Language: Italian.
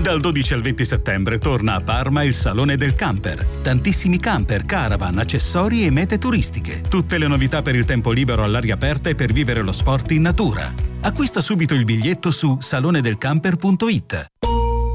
Dal 12 al 20 settembre torna a Parma il Salone del Camper. Tantissimi camper, caravan, accessori e mete turistiche. Tutte le novità per il tempo libero all'aria aperta e per vivere lo sport in natura. Acquista subito il biglietto su salonedelcamper.it.